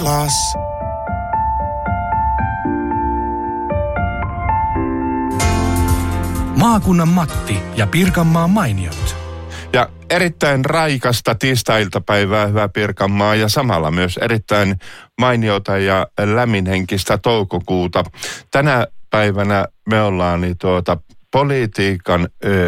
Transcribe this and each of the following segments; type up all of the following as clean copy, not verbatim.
Las. Maakunnan Matti ja Pirkanmaan mainiot. Ja erittäin raikasta tiistai-iltapäivää, hyvää Pirkanmaa, ja samalla myös erittäin mainiota ja lämminhenkistä toukokuuta. Tänä päivänä me ollaan politiikan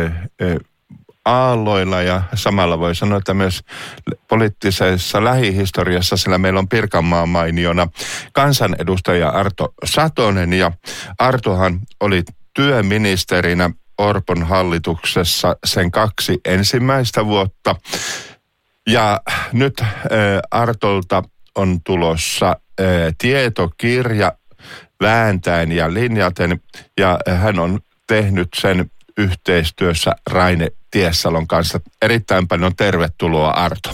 aalloilla, ja samalla voi sanoa, että myös poliittisessa lähihistoriassa, sillä meillä on Pirkanmaan mainiona kansanedustaja Arto Satonen, ja Artohan oli työministerinä Orpon hallituksessa sen 2 ensimmäistä vuotta. Ja nyt Artolta on tulossa tietokirja Vääntäen ja linjaten, ja hän on tehnyt sen yhteistyössä Raine Tiessalon kanssa. Erittäin paljon tervetuloa, Arto.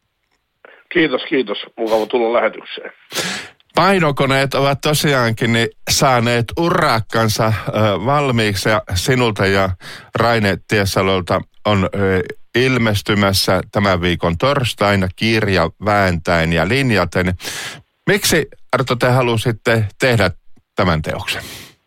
Kiitos. Mukava tulla lähetykseen. Painokoneet ovat tosiaankin saaneet urakkansa valmiiksi, ja sinulta ja Raine Tiesalolta on ilmestymässä tämän viikon torstaina kirja Vääntäen ja linjaten. Miksi, Arto, te halusitte tehdä tämän teoksen?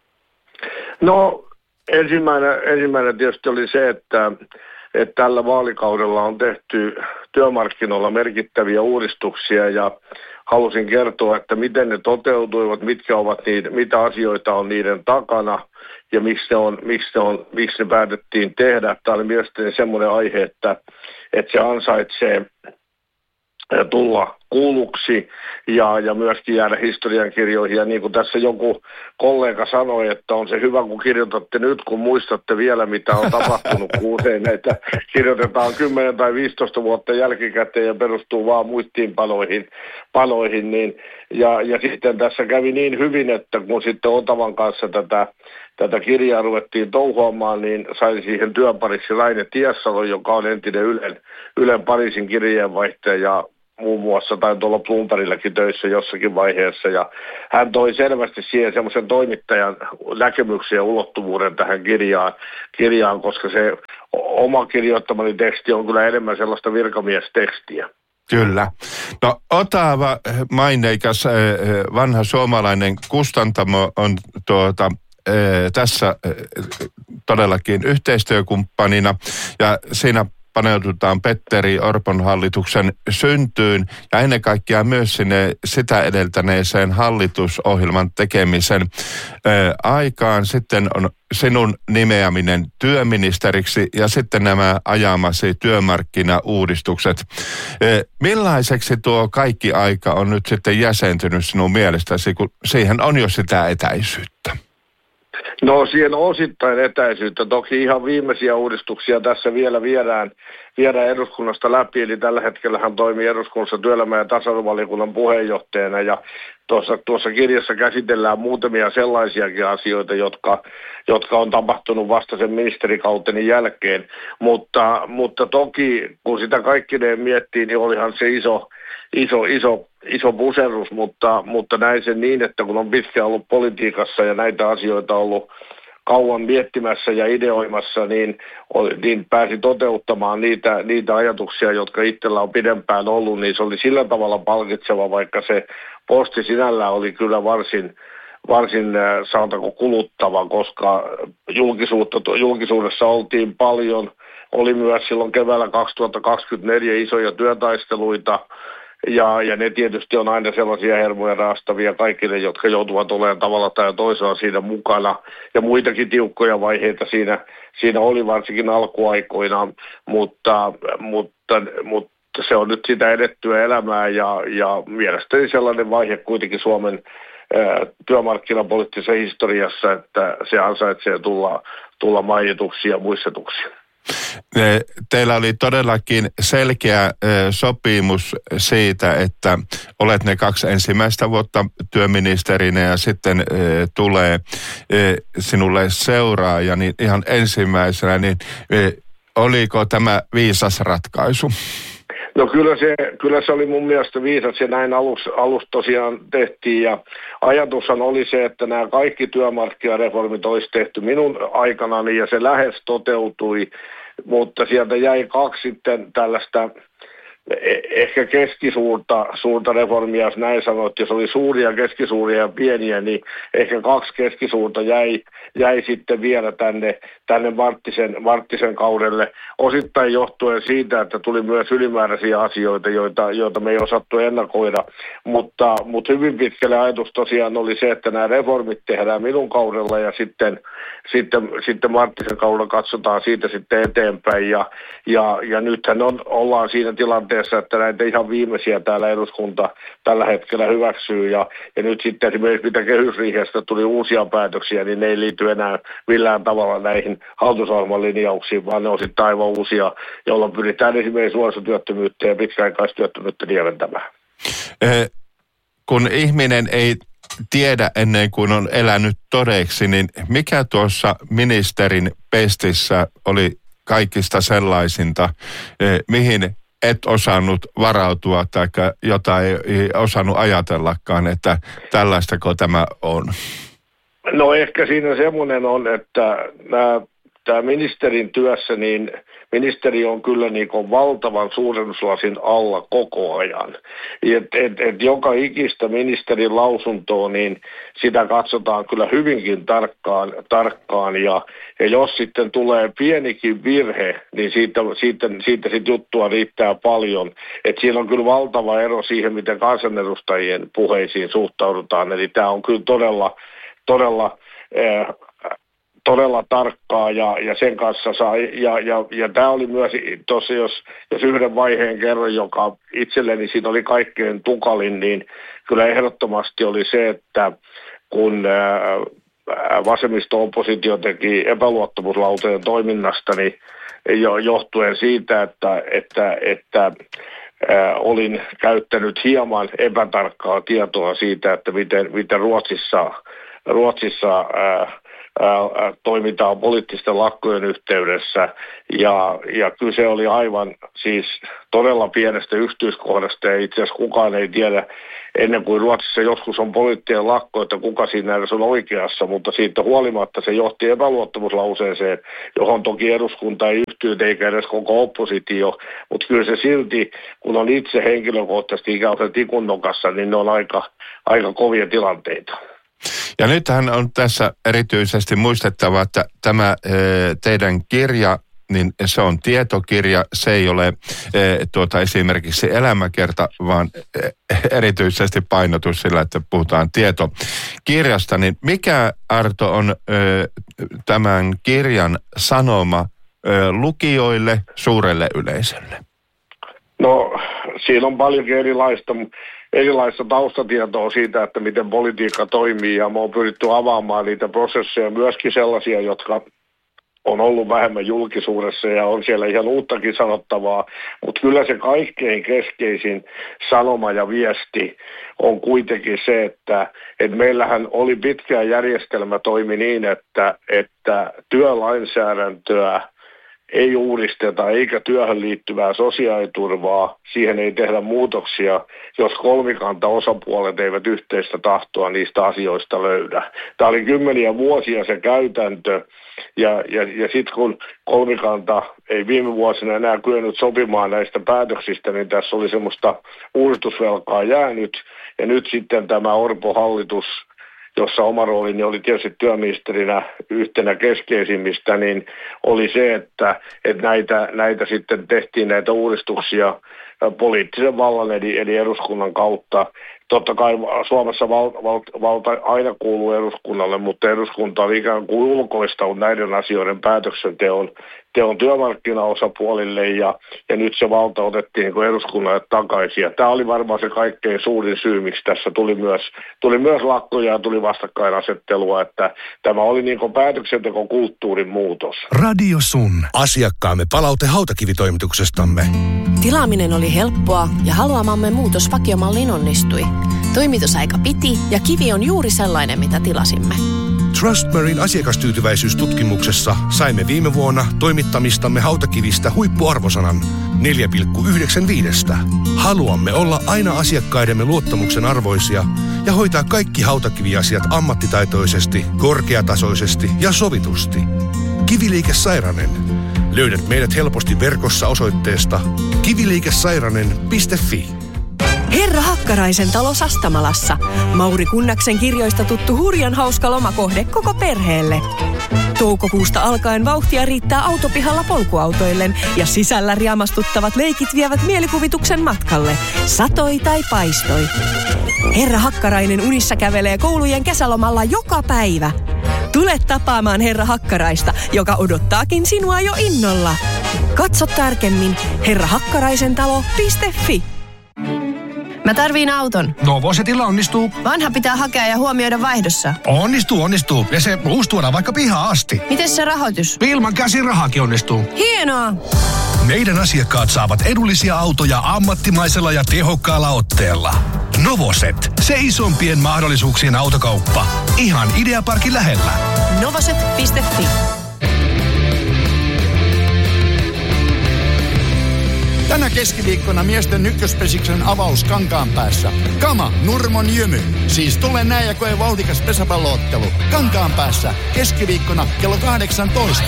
No, ensimmäinen tietysti oli se, että tällä vaalikaudella on tehty työmarkkinoilla merkittäviä uudistuksia, ja halusin kertoa, että miten ne toteutuivat, mitä asioita on niiden takana ja miksi ne päätettiin tehdä. Tämä oli mielestäni semmoinen aihe, että se ansaitsee tulla kuulluksi ja myöskin jäädä historiankirjoihin. Ja niin kuin tässä joku kollega sanoi, että on se hyvä, kun kirjoitatte nyt, kun muistatte vielä, mitä on tapahtunut, kun usein näitä kirjoitetaan 10 tai 15 vuotta jälkikäteen ja perustuu vaan muistiinpanoihin. Niin, ja sitten tässä kävi niin hyvin, että kun sitten Otavan kanssa tätä kirjaa ruvettiin touhuamaan, niin sain siihen työpariksi Raine Tiessalon, joka on entinen Ylen Pariisin kirjeenvaihtaja, muun muassa tai tuolla Bloombergillakin töissä jossakin vaiheessa, ja hän toi selvästi siihen semmoisen toimittajan näkemyksen ja ulottuvuuden tähän kirjaan, koska se oma kirjoittamani teksti on kyllä enemmän sellaista virkamiestekstiä. Kyllä. No, Otava, maineikas vanha suomalainen kustantamo on tässä todellakin yhteistyökumppanina, ja siinä paneudutaan Petteri Orpon hallituksen syntyyn ja ennen kaikkea myös sinne sitä edeltäneeseen hallitusohjelman tekemisen aikaan. Sitten on sinun nimeäminen työministeriksi ja sitten nämä ajamasi työmarkkinauudistukset. Millaiseksi tuo kaikki aika on nyt sitten jäsentynyt sinun mielestäsi, kun siihen on jo sitä etäisyyttä? No, siihen on osittain etäisyyttä. Toki ihan viimeisiä uudistuksia tässä vielä viedään eduskunnasta läpi. Eli tällä hetkellä hän toimii eduskunnassa työelämä- ja tasa-arvovaliokunnan puheenjohtajana. Ja tuossa kirjassa käsitellään muutamia sellaisiakin asioita, jotka on tapahtunut vasta sen ministerikauteni jälkeen. Mutta toki, kun sitä kaikkineen miettii, niin olihan se iso puserrus, mutta näin sen niin, että kun on pitkään ollut politiikassa ja näitä asioita ollut kauan miettimässä ja ideoimassa, niin pääsi toteuttamaan niitä ajatuksia, jotka itsellä on pidempään ollut, niin se oli sillä tavalla palkitseva, vaikka se posti sinällään oli kyllä varsin sanotaanko kuluttava, koska julkisuudessa oltiin paljon. Oli myös silloin keväällä 2024 isoja työtaisteluita, ja ne tietysti on aina sellaisia hermoja raastavia kaikille, jotka joutuvat olemaan tavalla tai toisella siinä mukana. Ja muitakin tiukkoja vaiheita siinä oli varsinkin alkuaikoina, mutta se on nyt sitä edettyä elämää, ja mielestäni sellainen vaihe kuitenkin Suomen työmarkkinapoliittisessa historiassa, että se ansaitsee tulla mainituksi ja muistetuksi. Teillä oli todellakin selkeä sopimus siitä, että olet ne 2 ensimmäistä vuotta työministerinä ja sitten tulee sinulle seuraaja, niin ihan ensimmäisenä, niin oliko tämä viisas ratkaisu? No kyllä se oli mun mielestä viisas, ja näin alussa tosiaan tehtiin, ja ajatushan oli se, että nämä kaikki työmarkkinareformit olisi tehty minun aikanani, ja se lähes toteutui, mutta sieltä jäi 2 sitten tällaista ehkä keskisuurta reformia, jos näin sanoit, jos oli suuria, keskisuuria ja pieniä, niin ehkä 2 keskisuurta jäi sitten vielä tänne Marttisen kaudelle, osittain johtuen siitä, että tuli myös ylimääräisiä asioita, joita me ei osattu ennakoida, mutta hyvin pitkälle ajatus tosiaan oli se, että nämä reformit tehdään minun kaudella ja sitten Marttisen kaudella katsotaan siitä sitten eteenpäin ja nythän ollaan siinä tilanteessa, että näitä ihan viimeisiä täällä eduskunta tällä hetkellä hyväksyy ja nyt sitten esimerkiksi mitä kehysriihestä tuli uusia päätöksiä, niin ne ei liity enää millään tavalla näihin hallitusohjelman linjauksiin, vaan ne on sitten aivan uusia, joilla pyritään esimerkiksi nuorisotyöttömyyttä ja pitkäaikaistyöttömyyttä lieventämään. Kun ihminen ei tiedä ennen kuin on elänyt todeksi, niin mikä tuossa ministerin pestissä oli kaikista sellaisinta, mihin et osannut varautua tai jota ei osannut ajatellakaan, että tällaistako tämä on? No ehkä siinä semmoinen on, että tämä ministerin työssä, niin ministeri on kyllä niin kuin valtavan suurennuslasin alla koko ajan. Et joka ikistä ministerin lausuntoa, niin sitä katsotaan kyllä hyvinkin tarkkaan ja jos sitten tulee pienikin virhe, niin siitä sit juttua riittää paljon. Et siinä on kyllä valtava ero siihen, miten kansanedustajien puheisiin suhtaudutaan. Eli tämä on kyllä todella tarkkaa ja sen kanssa saa, ja tämä oli myös tuossa, jos yhden vaiheen kerran, joka itselleni siinä oli kaikkein tukalin, niin kyllä ehdottomasti oli se, että kun vasemmisto-oppositio teki epäluottamuslauseen toiminnasta, niin johtuen siitä, että olin käyttänyt hieman epätarkkaa tietoa siitä, että miten Ruotsissa toimitaan poliittisten lakkojen yhteydessä ja kyse oli aivan siis todella pienestä yksityiskohdasta ja itse asiassa kukaan ei tiedä ennen kuin Ruotsissa joskus on poliittinen lakko, että kuka siinä edes on oikeassa, mutta siitä huolimatta se johti epäluottamuslauseeseen, johon toki eduskunta ei yhtynyt eikä edes koko oppositio, mutta kyllä se silti, kun on itse henkilökohtaisesti ikään kuin tikun nokassa, niin ne on aika kovia tilanteita. Ja nythän on tässä erityisesti muistettava, että tämä teidän kirja, niin se on tietokirja, se ei ole esimerkiksi elämäkerta, vaan erityisesti painotus sillä, että puhutaan tietokirjasta. Niin mikä, Arto, on tämän kirjan sanoma lukijoille, suurelle yleisölle? No, siinä on paljonkin erilaista taustatietoa siitä, että miten politiikka toimii ja me on pyritty avaamaan niitä prosesseja, myöskin sellaisia, jotka on ollut vähemmän julkisuudessa ja on siellä ihan uuttakin sanottavaa, mutta kyllä se kaikkein keskeisin sanoma ja viesti on kuitenkin se, että meillähän oli pitkään järjestelmä toimi niin, että työlainsäädäntöä ei uudisteta eikä työhön liittyvää sosiaaliturvaa, siihen ei tehdä muutoksia, jos kolmikanta-osapuolet eivät yhteistä tahtoa niistä asioista löydä. Tämä oli 10 vuosia se käytäntö, ja sitten kun kolmikanta ei viime vuosina enää kyennyt sopimaan näistä päätöksistä, niin tässä oli semmoista uudistusvelkaa jäänyt, ja nyt sitten tämä Orpo-hallitus, jossa oma roolini oli tietysti työministerinä yhtenä keskeisimmistä, niin oli se, että näitä sitten tehtiin näitä uudistuksia poliittisen vallan eli eduskunnan kautta. Totta kai Suomessa valta aina kuuluu eduskunnalle, mutta eduskunta on ikään kuin ulkoistanut näiden asioiden päätöksenteon työmarkkinaosapuolille ja nyt se valta otettiin niin kuin eduskunnalle takaisin. Ja tämä oli varmaan se kaikkein suurin syy, miksi tässä tuli myös lakkoja ja tuli vastakkainasettelua, että tämä oli niin kuin päätöksentekokulttuurin muutos. Radio Sun. Asiakkaamme palaute hautakivitoimituksestamme. Tilaaminen oli helppoa ja haluamamme muutos vakiomalliin onnistui. Toimitusaika piti ja kivi on juuri sellainen, mitä tilasimme. Trustmarine asiakastyytyväisyystutkimuksessa saimme viime vuonna toimittamistamme hautakivistä huippuarvosanan 4,95. Haluamme olla aina asiakkaidemme luottamuksen arvoisia ja hoitaa kaikki hautakiviasiat ammattitaitoisesti, korkeatasoisesti ja sovitusti. Kiviliike Sairanen. Löydät meidät helposti verkossa osoitteesta kiviliikesairanen.fi. Herra Hakkaraisen talo Sastamalassa. Mauri Kunnaksen kirjoista tuttu hurjan hauska lomakohde koko perheelle. Toukokuusta alkaen vauhtia riittää autopihalla polkuautoillen ja sisällä riamastuttavat leikit vievät mielikuvituksen matkalle. Satoi tai paistoi. Herra Hakkarainen unissa kävelee koulujen kesälomalla joka päivä. Tule tapaamaan Herra Hakkaraista, joka odottaakin sinua jo innolla. Katso tarkemmin herrahakkaraisentalo.fi. Mä tarviin auton. Novosetilla onnistuu. Vanha pitää hakea ja huomioida vaihdossa. Onnistuu. Ja se uusi tuodaan vaikka pihaan asti. Miten se rahoitus? Ilman käsirahakin onnistuu. Hienoa! Meidän asiakkaat saavat edullisia autoja ammattimaisella ja tehokkaalla otteella. Novoset, se isompien mahdollisuuksien autokauppa. Ihan Ideaparkin lähellä. Novoset.fi. Tänä keskiviikkona miesten ykköspesiksen avaus Kankaanpäässä. Kama, Nurmon Jymy. Siis tule näin ja koe vauhdikas pesäpalloottelu. Kankaanpäässä keskiviikkona kello 18.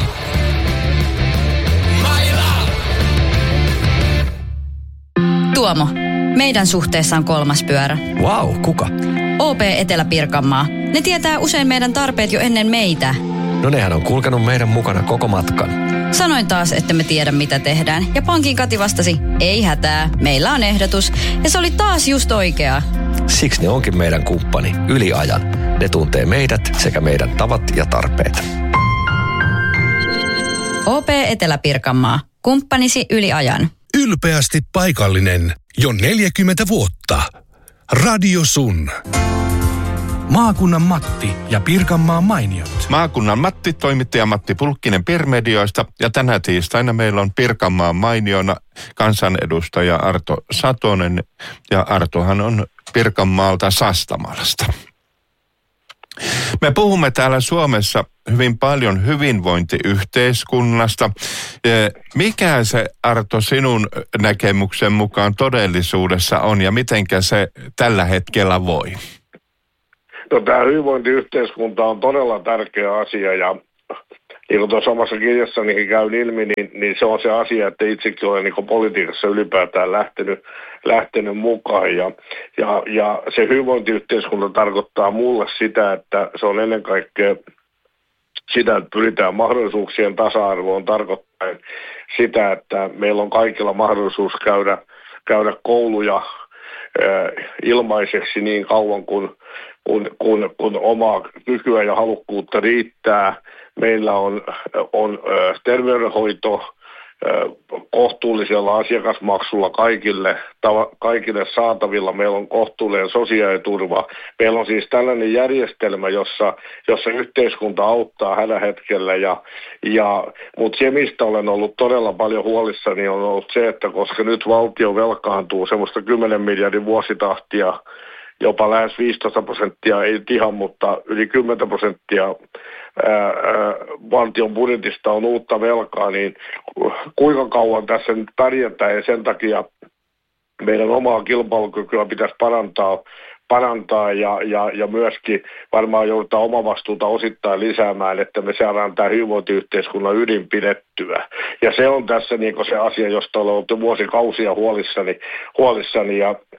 Tuomo, meidän suhteessa on kolmas pyörä. Vau, kuka? OP Etelä-Pirkanmaa. Ne tietää usein meidän tarpeet jo ennen meitä. No nehän on kulkenut meidän mukana koko matkan. Sanoin taas, että me tiedä mitä tehdään. Ja pankin Kati vastasi, ei hätää, meillä on ehdotus. Ja se oli taas just oikea. Siksi ne onkin meidän kumppani, yli ajan. Ne tuntee meidät sekä meidän tavat ja tarpeet. OP Etelä-Pirkanmaa. Kumppanisi yli ajan. Ylpeästi paikallinen. Jo 40 vuotta. Radio Sun. Maakunnan Matti ja Pirkanmaan mainiot. Maakunnan Matti, toimittaja Matti Pulkkinen Pirmedioista. Ja tänä tiistaina meillä on Pirkanmaan mainiona kansanedustaja Arto Satonen. Ja Artohan on Pirkanmaalta Sastamalasta. Me puhumme täällä Suomessa hyvin paljon hyvinvointiyhteiskunnasta. Mikä se, Arto, sinun näkemyksen mukaan todellisuudessa on ja mitenkä se tällä hetkellä voi? No, tämä hyvinvointiyhteiskunta on todella tärkeä asia ja niin kuin tuossa omassa kirjassanikin käy ilmi, niin se on se asia, että itsekin olen niin politiikassa ylipäätään lähtenyt mukaan. Ja se hyvinvointiyhteiskunta tarkoittaa mulle sitä, että se on ennen kaikkea sitä, että pyritään mahdollisuuksien tasa-arvoon, tarkoittaen sitä, että meillä on kaikilla mahdollisuus käydä kouluja ilmaiseksi niin kauan kun omaa kykyä ja halukkuutta riittää. Meillä on terveydenhoito kohtuullisella asiakasmaksulla kaikille saatavilla. Meillä on kohtuullinen sosiaaliturva. Meillä on siis tällainen järjestelmä, jossa yhteiskunta auttaa hädän hetkellä. Mutta se, mistä olen ollut todella paljon huolissani, on ollut se, että koska nyt valtio velkaantuu semmoista 10 miljardin vuositahtia, jopa lähes 15%, ei ihan, mutta yli 10% valtion budjetista on uutta velkaa, niin kuinka kauan tässä nyt pärjätään, ja sen takia meidän omaa kilpailukykyä pitäisi parantaa ja myöskin varmaan joudutaan omavastuuta osittain lisäämään, että me saadaan tämä hyvinvointiyhteiskunnan ydin pidettyä. Ja se on tässä niin se asia, josta olen ollut vuosikausia huolissani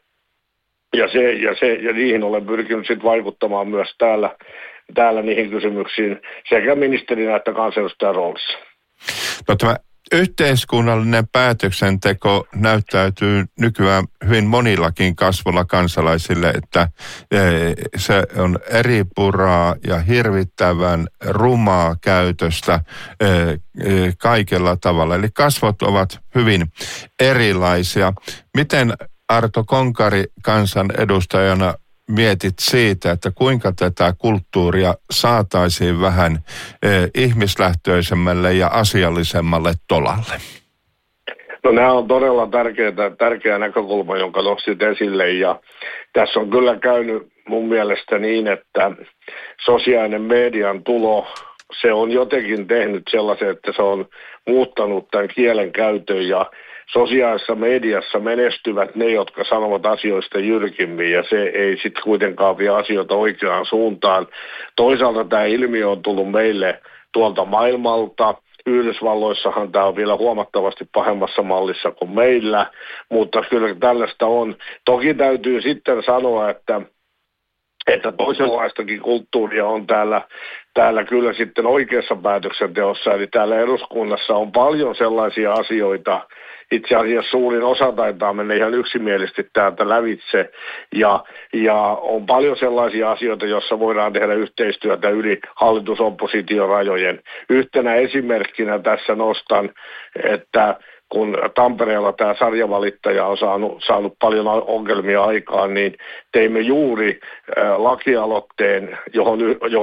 ja niihin olen pyrkinyt sitten vaikuttamaan myös täällä niihin kysymyksiin sekä ministerinä että kansanedustajan roolissa. No, tämä yhteiskunnallinen päätöksenteko näyttäytyy nykyään hyvin monillakin kasvolla kansalaisille, että se on eripuraa ja hirvittävän rumaa käytöstä kaikella tavalla. Eli kasvot ovat hyvin erilaisia. Miten, Arto Konkari, kansanedustajana mietit siitä, että kuinka tätä kulttuuria saataisiin vähän ihmislähtöisemmälle ja asiallisemmalle tolalle? No, nämä on todella tärkeä näkökulma, jonka nostit esille, ja tässä on kyllä käynyt mun mielestä niin, että sosiaalinen median tulo, se on jotenkin tehnyt sellaisen, että se on muuttanut tämän kielen käytön, ja sosiaalisessa mediassa menestyvät ne, jotka sanovat asioista jyrkimmin, ja se ei sitten kuitenkaan vie asioita oikeaan suuntaan. Toisaalta tämä ilmiö on tullut meille tuolta maailmalta, Yhdysvalloissahan tämä on vielä huomattavasti pahemmassa mallissa kuin meillä, mutta kyllä tällaista on. Toki täytyy sitten sanoa, että toisenlaistakin kulttuuria on täällä kyllä sitten oikeassa päätöksenteossa, eli täällä eduskunnassa on paljon sellaisia asioita, itse asiassa suurin osa taitaa mennä ihan yksimielisesti täältä lävitse, ja on paljon sellaisia asioita, joissa voidaan tehdä yhteistyötä yli hallitus-oppositiorajojen. Yhtenä esimerkkinä tässä nostan, että kun Tampereella tämä sarjavalittaja on saanut paljon ongelmia aikaan, niin teimme juuri lakialoitteen, johon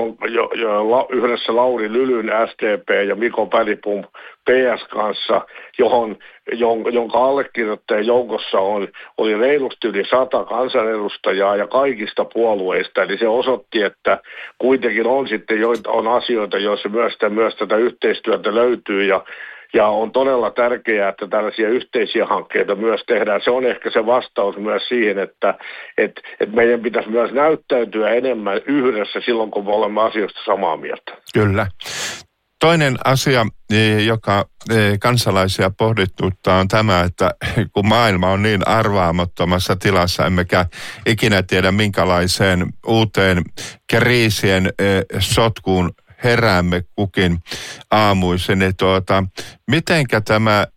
yhdessä Lauri Lylyn SDP ja Miko Bergbom PS kanssa, jonka allekirjoittajien joukossa oli reilusti yli 100 kansanedustajaa ja kaikista puolueista. Eli se osoitti, että kuitenkin on sitten on asioita, joissa myös tätä yhteistyötä löytyy ja on todella tärkeää, että tällaisia yhteisiä hankkeita myös tehdään. Se on ehkä se vastaus myös siihen, että meidän pitäisi myös näyttäytyä enemmän yhdessä silloin, kun me olemme asioista samaa mieltä. Kyllä. Toinen asia, joka kansalaisia pohdituttaa, on tämä, että kun maailma on niin arvaamattomassa tilassa, emmekä ikinä tiedä minkälaiseen uuteen kriisien sotkuun heräämme kukin aamuisin, niin mitenkä tämä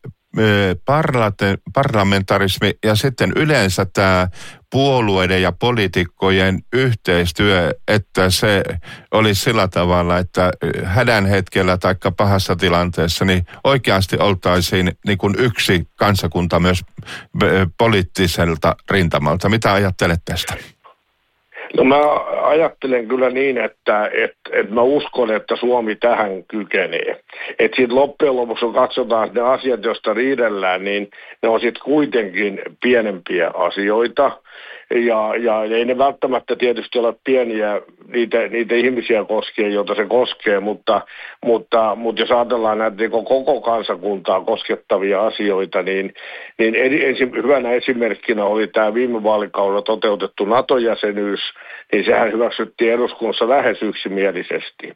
parlamentarismi ja sitten yleensä tämä puolueiden ja poliitikkojen yhteistyö, että se olisi sillä tavalla, että hädän hetkellä tai pahassa tilanteessa niin oikeasti oltaisiin niin kuin yksi kansakunta myös poliittiselta rintamalta. Mitä ajattelet tästä? No mä ajattelen kyllä niin, että mä uskon, että Suomi tähän kykenee. Että sitten loppujen lopuksi, kun katsotaan ne asiat, joista riidellään, niin ne on sitten kuitenkin pienempiä asioita. Ja ei ne välttämättä tietysti ole pieniä niitä ihmisiä koskien, joita se koskee, mutta jos ajatellaan näitä niin koko kansakuntaa koskettavia asioita, niin hyvänä esimerkkinä oli tämä viime vaalikaudella toteutettu NATO-jäsenyys, niin sehän hyväksyttiin eduskunnassa lähes yksimielisesti.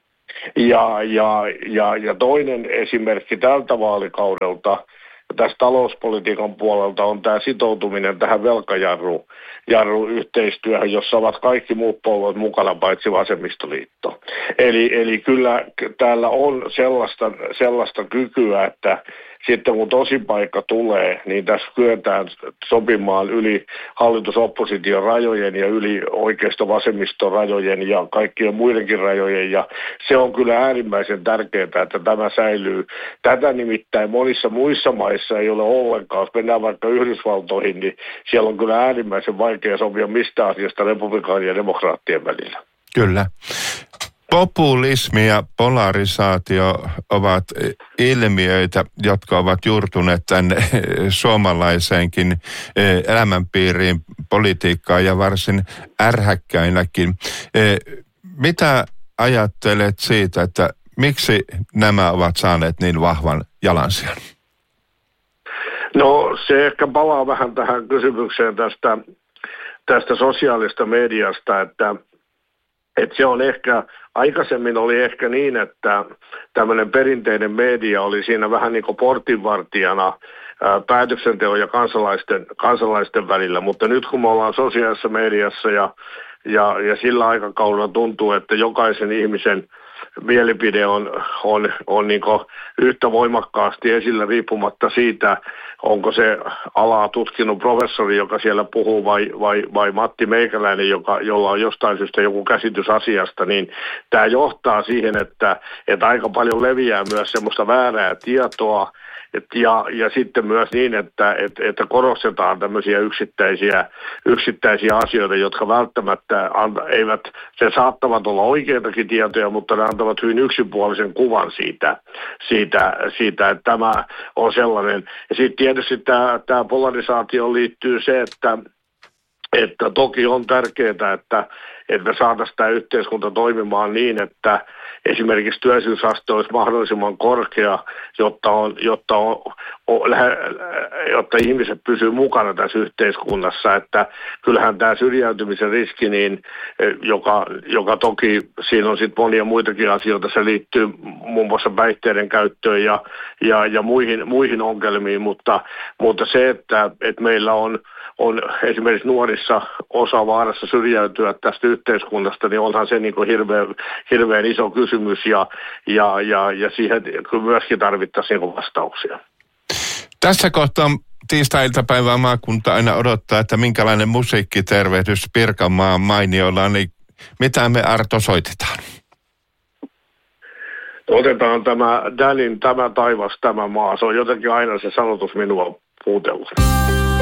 Ja toinen esimerkki tältä vaalikaudelta tästä talouspolitiikan puolelta on tämä sitoutuminen tähän velkajarru-yhteistyöhön, jossa ovat kaikki muut puolueet mukana paitsi vasemmistoliitto. Eli kyllä täällä on sellaista kykyä, että sitten kun tosipaikka tulee, niin tässä kyetään sopimaan yli hallitus-opposition rajojen ja yli oikeisto-vasemmiston rajojen ja kaikkien muidenkin rajojen. Ja se on kyllä äärimmäisen tärkeää, että tämä säilyy. Tätä nimittäin monissa muissa maissa ei ole ollenkaan. Jos mennään vaikka Yhdysvaltoihin, niin siellä on kyllä äärimmäisen vaikea sopia mistä asiasta republikaanien ja demokraattien välillä. Kyllä. Populismi ja polarisaatio ovat ilmiöitä, jotka ovat juurtuneet tänne suomalaiseenkin elämänpiiriin, politiikkaan ja varsin ärhäkkäinäkin. Mitä ajattelet siitä, että miksi nämä ovat saaneet niin vahvan jalansijan? No se ehkä palaa vähän tähän kysymykseen tästä sosiaalista mediasta, että se on ehkä, aikaisemmin oli ehkä niin, että tämmöinen perinteinen media oli siinä vähän niin kuin portinvartijana päätöksenteon ja kansalaisten välillä, mutta nyt kun me ollaan sosiaalisessa mediassa ja sillä aikakaudella tuntuu, että jokaisen ihmisen mielipide on niin kuin yhtä voimakkaasti esillä riippumatta siitä, onko se alaa tutkinut professori, joka siellä puhuu vai Matti Meikäläinen, jolla on jostain syystä joku käsitys asiasta, niin tämä johtaa siihen, että aika paljon leviää myös semmoista väärää tietoa, ja sitten myös niin, että korostetaan tämmöisiä yksittäisiä asioita, jotka välttämättä se saattavat olla oikeitakin tietoja, mutta ne antavat hyvin yksipuolisen kuvan siitä että tämä on sellainen. Ja sitten tietysti tämä polarisaatio liittyy se, että toki on tärkeää, että me saataisiin tämä yhteiskunta toimimaan niin, että esimerkiksi työllisyysaste olisi mahdollisimman korkea, jotta ihmiset pysyy mukana tässä yhteiskunnassa. Että kyllähän tämä syrjäytymisen riski, niin, joka toki siinä on sitten monia muitakin asioita, se liittyy muun muassa päihteiden käyttöön ja muihin ongelmiin, mutta se, että meillä on esimerkiksi nuorissa osa vaarassa syrjäytyä tästä yhteiskunnasta, niin onhan se niin kuin hirveän iso kysymys ja siihen myöskin tarvittaisiin niin vastauksia. Tässä kohtaa tiistai-iltapäivää maakunta aina odottaa, että minkälainen musiikkitervehdys Pirkanmaan mainiolla, niin mitä me Arto soitetaan? Otetaan tämä Danin Tämä taivas, tämä maa. Se on jotenkin aina se sanotus minua puutellut.